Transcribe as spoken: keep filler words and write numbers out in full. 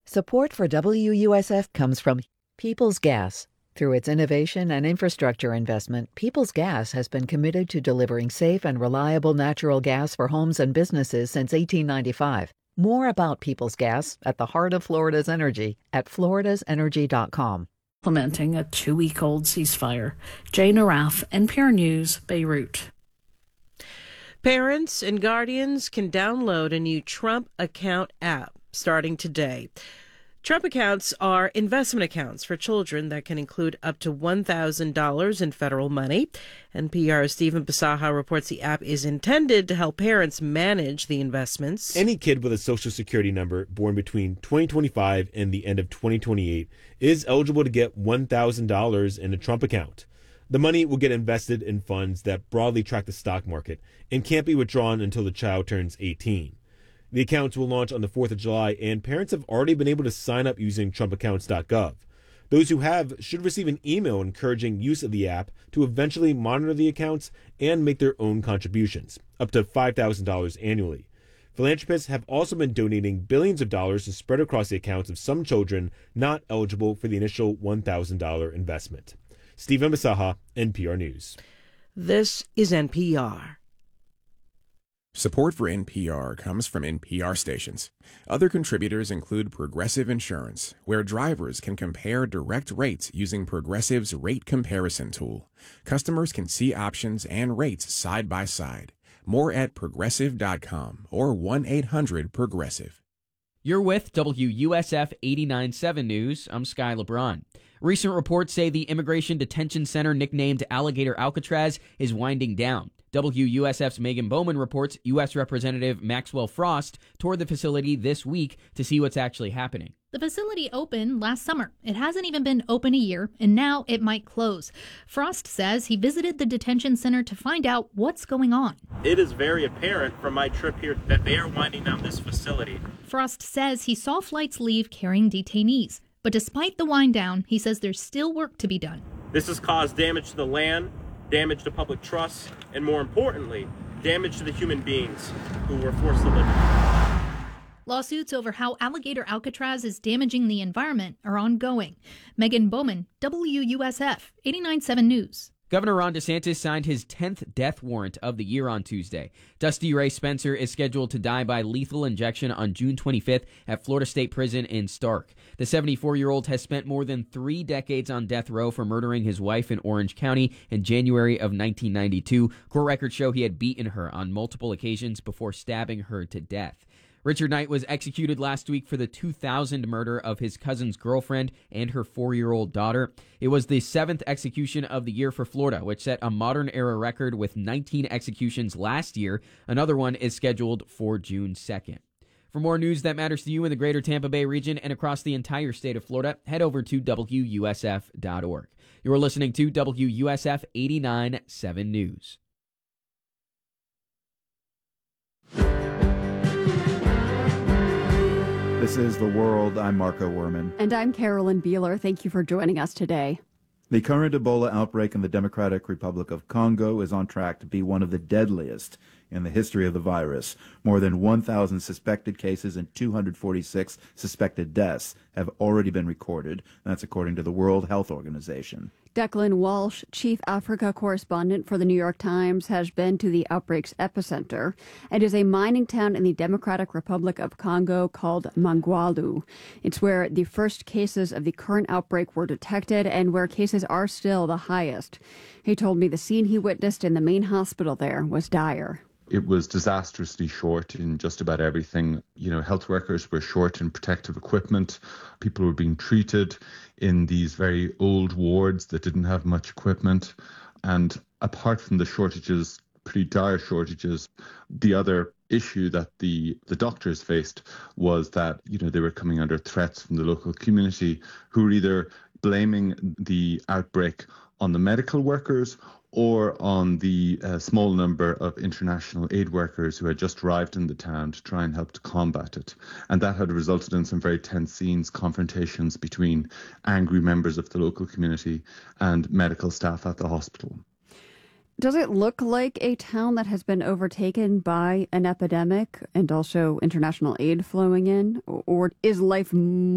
Support for W U S F comes from Peoples Gas. Through its innovation and infrastructure investment, Peoples Gas has been committed to delivering safe and reliable natural gas for homes and businesses since eighteen ninety-five. More about Peoples Gas at the heart of Florida's energy at floridas energy dot com. Implementing a two-week-old ceasefire. Jane Araf, N P R News, Beirut. Parents and guardians can download a new Trump Account app starting today. Trump accounts are investment accounts for children that can include up to one thousand dollars in federal money. N P R's Stephen Basaha reports the app is intended to help parents manage the investments. Any kid with a Social Security number born between twenty twenty-five and the end of twenty twenty-eight is eligible to get one thousand dollars in a Trump account. The money will get invested in funds that broadly track the stock market and can't be withdrawn until the child turns eighteen. The accounts will launch on the fourth of July, and parents have already been able to sign up using trump accounts dot gov. Those who have should receive an email encouraging use of the app to eventually monitor the accounts and make their own contributions, up to five thousand dollars annually. Philanthropists have also been donating billions of dollars to spread across the accounts of some children not eligible for the initial one thousand dollars investment. Stephen Basaha, N P R News. This is N P R. Support for N P R comes from N P R stations. Other contributors include Progressive Insurance, where drivers can compare direct rates using Progressive's rate comparison tool. Customers can see options and rates side by side. More at progressive dot com or one eight hundred progressive. You're with W U S F eighty-nine point seven News. I'm Sky LeBron. Recent reports say the Immigration Detention Center nicknamed Alligator Alcatraz is winding down. W U S F's Megan Bowman reports U S Representative Maxwell Frost toured the facility this week to see what's actually happening. The facility opened last summer. It hasn't even been open a year, and now it might close. Frost says he visited the detention center to find out what's going on. It is very apparent from my trip here that they are winding down this facility. Frost says he saw flights leave carrying detainees. But despite the wind down, he says there's still work to be done. This has caused damage to the land, damage to public trust, and more importantly, damage to the human beings who were forced to live here. Lawsuits over how Alligator Alcatraz is damaging the environment are ongoing. Megan Bowman, W U S F eighty-nine point seven News. Governor Ron DeSantis signed his tenth death warrant of the year on Tuesday. Dusty Ray Spencer is scheduled to die by lethal injection on June twenty-fifth at Florida State Prison in Stark. The seventy-four-year-old has spent more than three decades on death row for murdering his wife in Orange County in January of nineteen ninety-two. Court records show he had beaten her on multiple occasions before stabbing her to death. Richard Knight was executed last week for the two thousand murder of his cousin's girlfriend and her four-year-old daughter. It was the seventh execution of the year for Florida, which set a modern-era record with nineteen executions last year. Another one is scheduled for June second. For more news that matters to you in the greater Tampa Bay region and across the entire state of Florida, head over to W U S F dot org. You're listening to W U S F eighty-nine point seven News. This is The World. I'm Marco Werman. And I'm Carolyn Beeler. Thank you for joining us today. The current Ebola outbreak in the Democratic Republic of Congo is on track to be one of the deadliest in the history of the virus. More than one thousand suspected cases and two hundred forty-six suspected deaths have already been recorded. That's according to the World Health Organization. Declan Walsh, chief Africa correspondent for the New York Times, has been to the outbreak's epicenter. It is a mining town in the Democratic Republic of Congo called Mangwalu. It's where the first cases of the current outbreak were detected and where cases are still the highest. He told me the scene he witnessed in the main hospital there was dire. It was disastrously short in just about everything. You know, health workers were short in protective equipment. People were being treated in these very old wards that didn't have much equipment. And apart from the shortages, pretty dire shortages, the other issue that the, the doctors faced was that, you know, they were coming under threats from the local community who were either blaming the outbreak on the medical workers or on the uh, small number of international aid workers who had just arrived in the town to try and help to combat it. And that had resulted in some very tense scenes, confrontations between angry members of the local community and medical staff at the hospital. Does it look like a town that has been overtaken by an epidemic and also international aid flowing in? Or is life